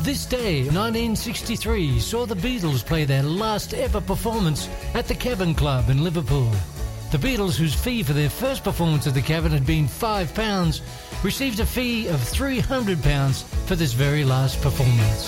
This day, 1963, saw the Beatles play their last ever performance at the Cavern Club in Liverpool. The Beatles, whose fee for their first performance at the Cavern had been £5, received a fee of £300 for this very last performance.